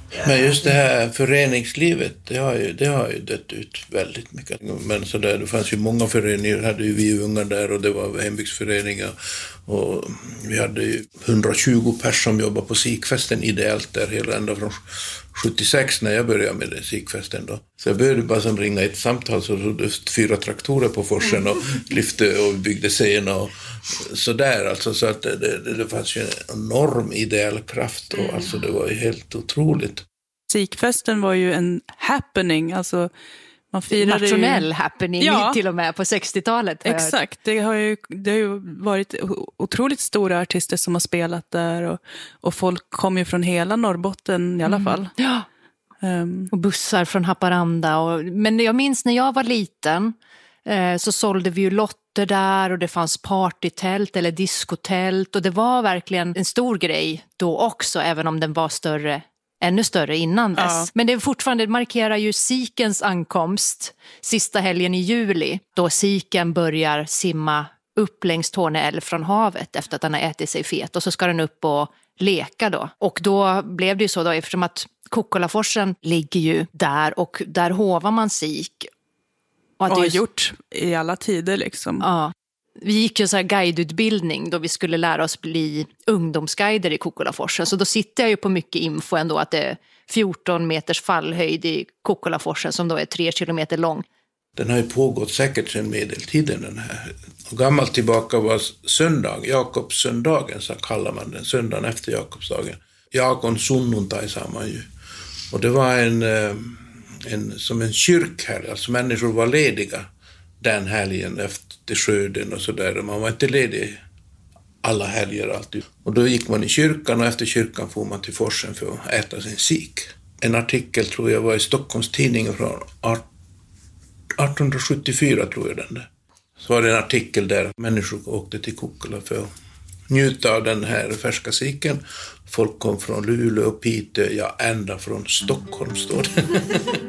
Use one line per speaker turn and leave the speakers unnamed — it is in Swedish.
Men just det här föreningslivet, det har ju dött ut väldigt mycket. Men så där, det fanns ju många föreningar, hade ju vi unga där, och det var hembygdsföreningar. Och vi hade ju 120 personer som jobbade på sikfesten ideellt där hela ända från 76 när jag började med den sikfesten då. Så jag började bara som ringa ett samtal, så det 4 traktorer på forsen och lyfte och byggde scen och så där, alltså, så att det fanns ju en enorm ideell kraft och alltså det var ju helt otroligt.
Sikfesten var ju en happening, alltså man firade
nationell happening till och med på 60-talet.
Exakt, det har ju varit otroligt stora artister som har spelat där och folk kom ju från hela Norrbotten i alla fall.
Ja. Och bussar från Haparanda. Men jag minns när jag var liten så sålde vi ju lotter där och det fanns partytält eller diskotält och det var verkligen en stor grej då också, även om den var ännu större innan dess. Ja. Men det markerar ju sikens ankomst sista helgen i juli, då siken börjar simma upp längs Torne älv från havet efter att den har ätit sig fet, och så ska den upp och leka då. Och då blev det ju så då, eftersom att Kukkolaforsen ligger ju där och där hovar man sik.
Och har gjort i alla tider liksom.
Ja. Vi gick ju så här guideutbildning då vi skulle lära oss bli ungdomsguider i Kukkolaforsen. Så då sitter jag ju på mycket info ändå, att det är 14 meters fallhöjd i Kukkolaforsen som då är 3 kilometer lång.
Den har ju pågått säkert sedan medeltiden den här. Och gammalt tillbaka var söndag, Jakobssöndagen så kallar man den, söndagen efter Jakobsdagen. Jakon sunnuntai sa man ju. Och det var som en kyrkhelg, alltså människor var lediga den helgen efter skörden och sådär. Man var inte ledig alla helger alltid. Och då gick man i kyrkan och efter kyrkan får man till forsen för att äta sin sik. En artikel tror jag var i Stockholms tidning från 1874 tror jag den där. Så var det en artikel där människor åkte till Kukkola för att njuta av den här färska siken. Folk kom från Luleå och Piteå, ända från Stockholm står det.